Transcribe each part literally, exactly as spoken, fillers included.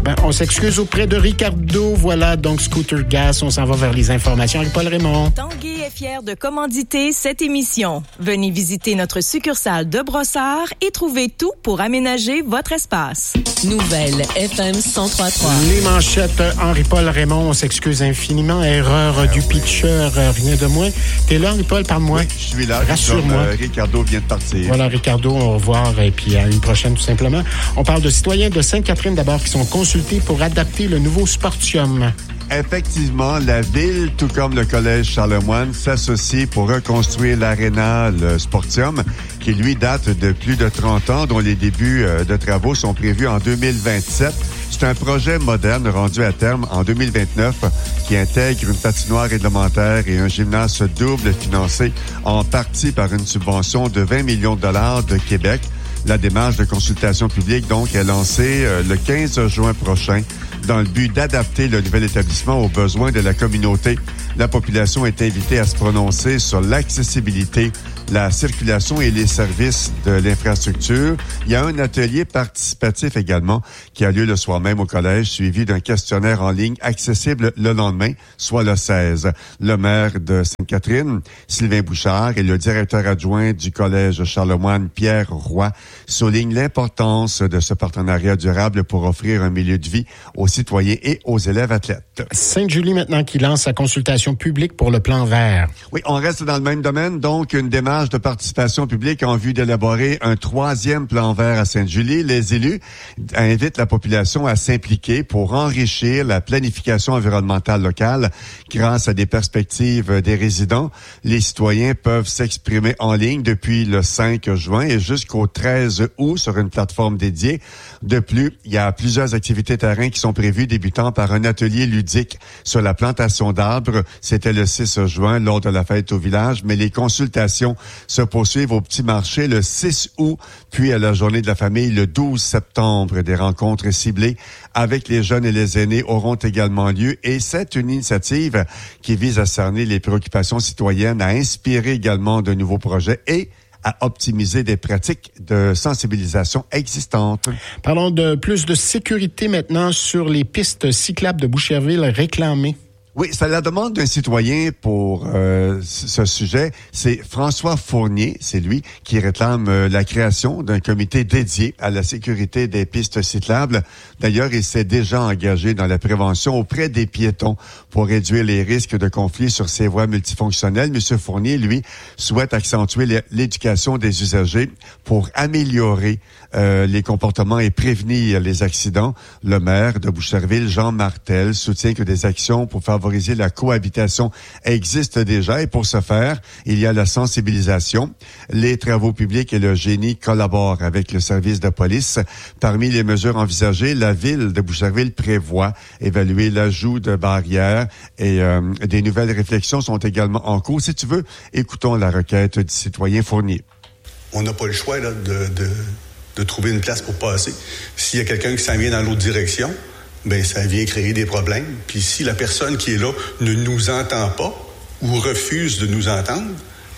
Ben, on s'excuse auprès de Ricardo. Voilà, donc Scooter Gas. On s'en va vers les informations avec Paul Raymond. Tanguay est fier de commanditer cette émission. Venez visiter notre succursale de Brossard et trouver tout pour aménager votre espace. Nouvelle F M cent trois point trois. Les manchettes, Henri-Paul Raymond, on s'excuse infiniment. Erreur Ah, du oui. pitcher, rien de moins. T'es là, Henri-Paul, parle-moi. Oui, je suis là. Rassure-moi. Euh, Ricardo vient de partir. Voilà, Ricardo, au revoir et puis à une prochaine tout simplement. On parle de citoyens de Sainte-Catherine d'abord qui sont consultés pour adapter le nouveau Sportium. Effectivement, la ville, tout comme le Collège Charlemagne, s'associe pour reconstruire l'aréna, le Sportium, qui lui date de plus de trente ans, dont les débuts de travaux sont prévus en deux mille vingt-sept. C'est un projet moderne rendu à terme en deux mille vingt-neuf qui intègre une patinoire réglementaire et un gymnase double financé en partie par une subvention de vingt millions de dollars de Québec. La démarche de consultation publique, donc, est lancée euh, le quinze juin prochain dans le but d'adapter le nouvel établissement aux besoins de la communauté. La population est invitée à se prononcer sur l'accessibilité, la circulation et les services de l'infrastructure. Il y a un atelier participatif également qui a lieu le soir même au collège, suivi d'un questionnaire en ligne accessible le lendemain, soit le seize. Le maire de Sainte-Catherine, Sylvain Bouchard, et le directeur adjoint du collège Charlemagne, Pierre Roy, soulignent l'importance de ce partenariat durable pour offrir un milieu de vie aux citoyens et aux élèves athlètes. Sainte-Julie maintenant qui lance sa consultation publique pour le plan vert. Oui, on reste dans le même domaine, donc une démarche de participation publique en vue d'élaborer un troisième plan vert à Sainte-Julie. Les élus invitent la population à s'impliquer pour enrichir la planification environnementale locale grâce à des perspectives des résidents. Les citoyens peuvent s'exprimer en ligne depuis le cinq juin et jusqu'au treize août sur une plateforme dédiée. De plus, il y a plusieurs activités terrain qui sont prévues débutant par un atelier ludique sur la plantation d'arbres. C'était le six juin lors de la fête au village, mais les consultations se poursuivent au petit marché le six août, puis à la journée de la famille le douze septembre. Des rencontres ciblées avec les jeunes et les aînés auront également lieu et c'est une initiative qui vise à cerner les préoccupations citoyennes, à inspirer également de nouveaux projets et à optimiser des pratiques de sensibilisation existantes. Parlons de plus de sécurité maintenant sur les pistes cyclables de Boucherville réclamées. Oui, c'est la demande d'un citoyen pour euh, ce sujet. C'est François Fournier, c'est lui qui réclame euh, la création d'un comité dédié à la sécurité des pistes cyclables. D'ailleurs, il s'est déjà engagé dans la prévention auprès des piétons pour réduire les risques de conflits sur ces voies multifonctionnelles. Monsieur Fournier, lui, souhaite accentuer l'éducation des usagers pour améliorer euh, les comportements et prévenir les accidents. Le maire de Boucherville, Jean Martel, soutient que des actions pour favoriser la cohabitation existe déjà et pour ce faire, il y a la sensibilisation. Les travaux publics et le génie collaborent avec le service de police. Parmi les mesures envisagées, la ville de Boucherville prévoit évaluer l'ajout de barrières et euh, des nouvelles réflexions sont également en cours. Si tu veux, écoutons la requête du citoyen Fournier. On n'a pas le choix là, de, de, de trouver une place pour passer. S'il y a quelqu'un qui s'en vient dans l'autre direction, ben ça vient créer des problèmes. Puis si la personne qui est là ne nous entend pas ou refuse de nous entendre,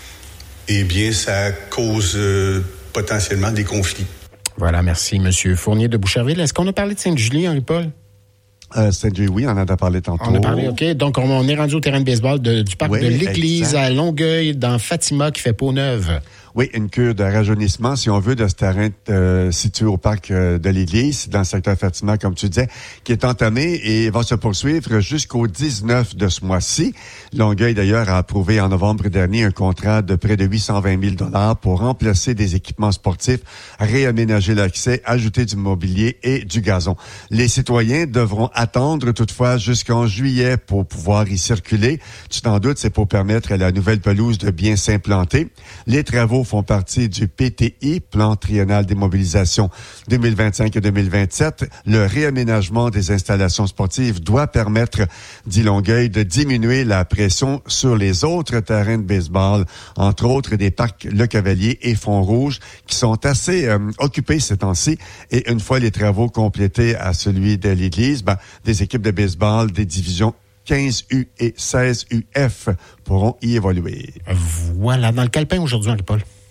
eh bien, ça cause euh, potentiellement des conflits. Voilà, merci, M. Fournier de Boucherville. Est-ce qu'on a parlé de Sainte-Julie, Henri-Paul? Euh, Sainte-Julie, oui, on en a parlé tantôt. On a parlé, OK. Donc, on est rendu au terrain de baseball de, du parc oui, de l'Église exact. à Longueuil, dans Fatima, qui fait peau neuve. Oui, une cure de rajeunissement, si on veut, de ce terrain euh, situé au parc euh, de l'Église, dans le secteur Fatima, comme tu disais, qui est entamé et va se poursuivre jusqu'au dix-neuf de ce mois-ci. Longueuil, d'ailleurs, a approuvé en novembre dernier un contrat de près de huit cent vingt mille dollars pour remplacer des équipements sportifs, réaménager l'accès, ajouter du mobilier et du gazon. Les citoyens devront attendre toutefois jusqu'en juillet pour pouvoir y circuler. Tu t'en doutes, c'est pour permettre à la nouvelle pelouse de bien s'implanter. Les travaux font partie du P T I, Plan triennal d'immobilisation deux mille vingt-cinq à deux mille vingt-sept. Le réaménagement des installations sportives doit permettre, dit Longueuil, de diminuer la pression sur les autres terrains de baseball, entre autres des parcs Le Cavalier et Font-Rouge, qui sont assez euh, occupés ces temps-ci. Et une fois les travaux complétés à celui de l'Église, ben, des équipes de baseball des divisions quinze U et seize U F pourront y évoluer. Voilà, dans le calepin aujourd'hui, Henri-Paul.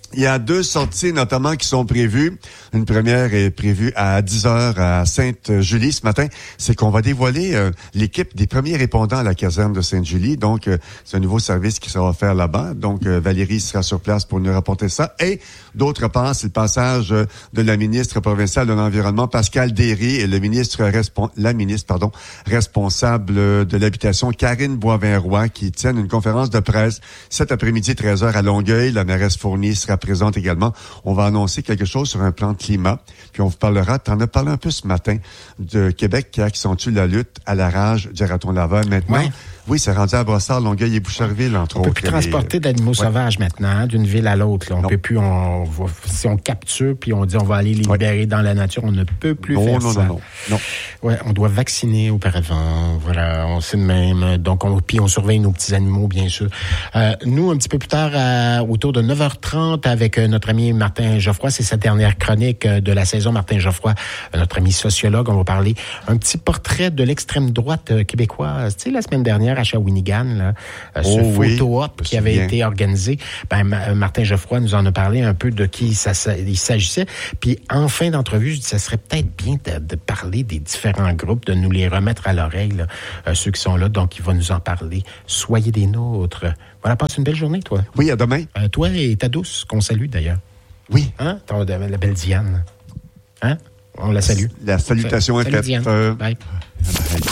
Il y a deux sorties notamment qui sont prévues. Une première est prévue à dix heures à Sainte-Julie ce matin. C'est qu'on va dévoiler euh, l'équipe des premiers répondants à la caserne de Sainte-Julie. Donc, euh, c'est un nouveau service qui sera offert là-bas. Donc, euh, Valérie sera sur place pour nous rapporter ça. Et d'autre part, c'est le passage euh, de la ministre provinciale de l'Environnement, Pascale Derry, et le ministre respon- la ministre, pardon, responsable de l'habitation, Karine Boivin-Roy, qui tiennent une conférence de presse cet après-midi, treize heures à Longueuil. La mairesse Fournier sera présente également. On va annoncer quelque chose sur un plan de climat. Puis on vous parlera, tu en as parlé un peu ce matin, de Québec qui accentue la lutte à la rage du raton laveur. Maintenant, ouais. oui, c'est rendu à Brossard, Longueuil et Boucherville, entre on autres. On peut plus transporter les... d'animaux ouais. sauvages maintenant, hein, d'une ville à l'autre. Là. On non. peut plus, on, on, si on capture puis on dit on va aller les libérer ouais. dans la nature, on ne peut plus non, faire non, ça. Non, non, non. Ouais, on doit vacciner auparavant. Voilà, on sait de même. Donc, on, puis on surveille nos petits animaux, bien sûr. Euh, nous, un petit peu plus tard, à, autour de neuf heures trente, avec euh, notre ami Martin Geoffroy, c'est sa dernière chronique euh, de la saison. Martin Geoffroy, euh, notre ami sociologue, on va parler un petit portrait de l'extrême droite euh, québécoise. Tu sais, la semaine dernière à Shawinigan, là, euh, oh, ce oui, photo-op qui avait bien. été organisé, ben, Ma- Martin Geoffroy nous en a parlé un peu de qui ça, ça, il s'agissait. Puis en fin d'entrevue, je dis, ça serait peut-être bien de, de parler des différents groupes, de nous les remettre à l'oreille, là, euh, ceux qui sont là. Donc, il va nous en parler. Soyez des nôtres. Voilà, passe une belle journée, toi. Oui, à demain. Euh, toi et ta douce, qu'on salue d'ailleurs. Oui. Hein? Ton, la belle Diane. Hein? On la salue. La salutation Salut, est faite. Diane. Euh... Bye. Bye.